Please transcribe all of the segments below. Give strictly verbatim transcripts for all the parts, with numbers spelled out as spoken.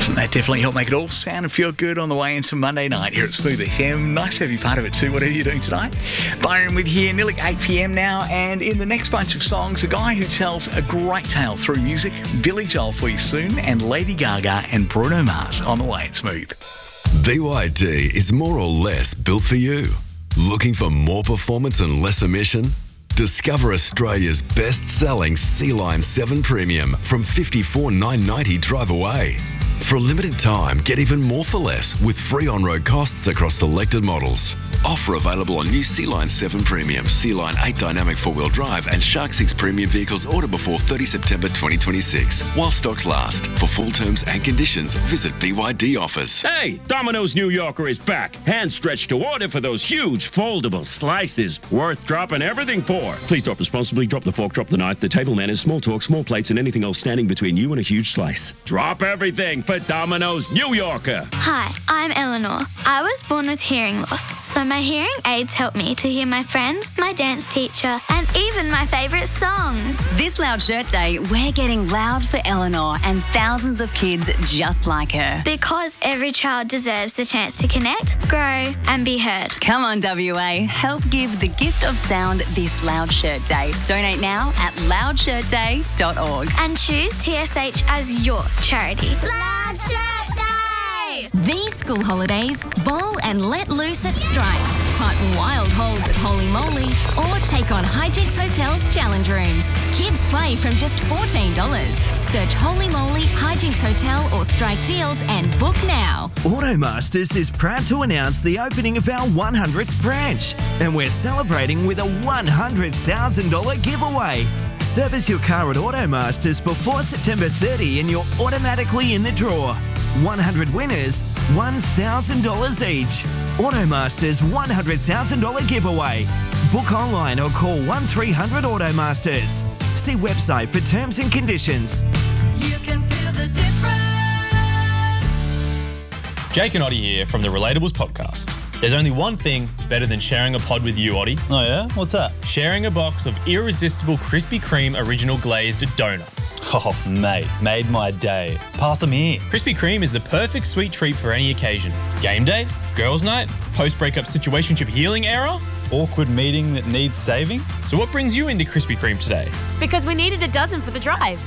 Doesn't that definitely help make it all sound and feel good on the way into Monday night here at Smooth F M? Nice to have you part of it too, whatever you're doing tonight. Byron with you here, nearly eight p.m. now, and in the next bunch of songs, a guy who tells a great tale through music, Billy Joel for you soon, and Lady Gaga and Bruno Mars on the way at Smooth. B Y D is more or less built for you. Looking for more performance and less emission? Discover Australia's best-selling Sea-Line seven Premium from fifty-four thousand nine hundred ninety dollars drive away. For a limited time, get even more for less with free on-road costs across selected models. Offer available on new Sea-Line seven Premium, Sea-Line eight Dynamic four-wheel drive and Shark six Premium vehicles order before thirtieth September twenty twenty-six. While stocks last. For full terms and conditions, visit B Y D offers. Hey, Domino's New Yorker is back. Hand stretched to order for those huge foldable slices. Worth dropping everything for. Please drop responsibly. Drop the fork, drop the knife, the table manners, small talk, small plates, and anything else standing between you and a huge slice. Drop everything for Domino's New Yorker. Hi, I'm Eleanor. I was born with hearing loss, so my hearing aids help me to hear my friends, my dance teacher, and even my favourite songs. This Loud Shirt Day, we're getting loud for Eleanor and thousands of kids just like her. Because every child deserves the chance to connect, grow, and be heard. Come on, W A. Help give the gift of sound this Loud Shirt Day. Donate now at loud shirt day dot org. And choose T S H as your charity. Loud Shirt Day! These school holidays, bowl and let loose at Stripe. Pipe wild holes at Holy Moly or take on Hijinks Hotel's challenge rooms. Kids play from just fourteen dollars. Search Holy Moly, Hijinks Hotel or Strike Deals and book now. Automasters is proud to announce the opening of our one hundredth branch, and we're celebrating with a one hundred thousand dollars giveaway. Service your car at Automasters before September thirtieth and you're automatically in the draw. one hundred winners, one thousand dollars each. Automasters one hundred thousand dollars giveaway. Book online or call one three hundred Automasters. See website for terms and conditions. You can feel the difference. Jake and Oddie here from the Relatables podcast. There's only one thing better than sharing a pod with you, Oddie. Oh yeah? What's that? Sharing a box of irresistible Krispy Kreme original glazed donuts. Oh, mate, made my day. Pass them here. Krispy Kreme is the perfect sweet treat for any occasion. Game day, girls' night, post-breakup situationship healing era. Awkward meeting that needs saving. So what brings you into Krispy Kreme today? Because we needed a dozen for the drive.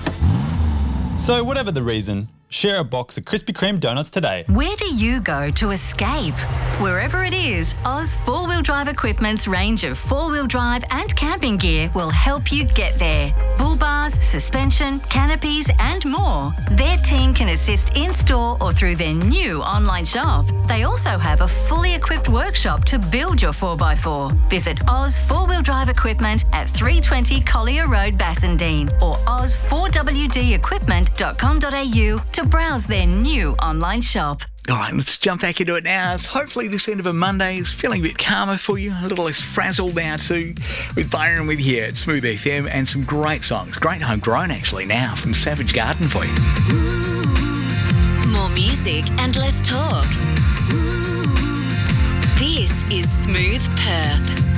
So whatever the reason, share a box of Krispy Kreme donuts today. Where do you go to escape? Wherever it is, Oz Four Wheel Drive Equipment's range of four-wheel drive and camping gear will help you get there. Bull bars, suspension, canopies and more. Their team can assist in-store or through their new online shop. They also have a fully equipped workshop to build your four by four. Visit Oz Four Wheel Drive Equipment at three twenty Collier Road, Bassendean or oz four w d equipment dot com dot a u to browse their new online shop. All right, let's jump back into it now. As hopefully this end of a Monday is feeling a bit calmer for you, a little less frazzled now too, with Byron with you here at Smooth F M and some great songs, great homegrown actually now from Savage Garden for you. More music and less talk. This is Smooth Perth.